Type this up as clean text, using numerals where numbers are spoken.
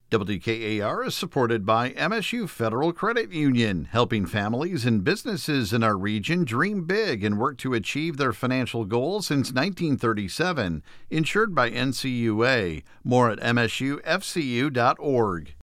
WKAR is supported by MSU Federal Credit Union, helping families and businesses in our region dream big and work to achieve their financial goals since 1937. Insured by NCUA. More at msufcu.org.